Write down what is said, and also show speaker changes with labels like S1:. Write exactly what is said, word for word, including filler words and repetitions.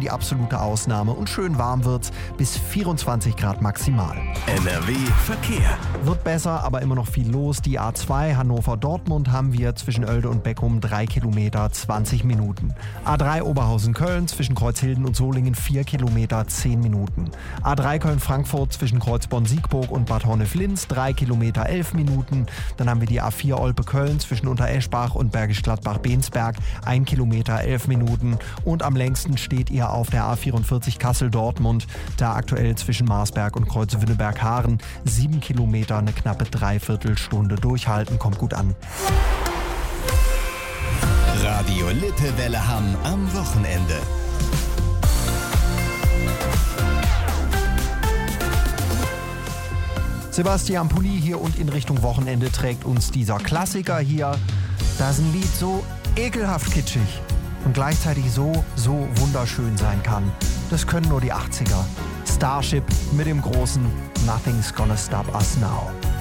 S1: die absolute Ausnahme und schön warm wird's, bis vierundzwanzig Grad maximal.
S2: N R W Verkehr.
S1: Wird besser, aber immer noch viel los. Die A zwei Hannover-Dortmund haben wir zwischen Oelde und Beckum drei Kilometer, zwanzig Minuten. A drei Oberhausen-Köln zwischen Kreuzhilden und Solingen vier Kilometer, zehn Minuten. A drei Köln-Frankfurt zwischen Kreuzborn-Siegburg und Bad Honnef-Linz drei Kilometer, elf Minuten. Dann haben wir die A vier Olpe-Köln zwischen Untereschbach und Bergisch Gladbach-Bensberg ein Kilometer, elf Minuten. Und am längsten steht ihr auf der A vierundvierzig Kassel-Dortmund, da aktuell zwischen Marsberg und Kreuz-Wünnenberg-Haaren sieben Kilometer, eine knappe Dreiviertelstunde durchhalten. Kommt gut an.
S2: Radio Lippe Welle Hamm am Wochenende.
S1: Sebastian Pulli hier und in Richtung Wochenende trägt uns dieser Klassiker hier. Da ist ein Lied so ekelhaft kitschig und gleichzeitig so, so wunderschön sein kann. Das können nur die achtziger. Starship mit dem großen Nothing's Gonna Stop Us Now.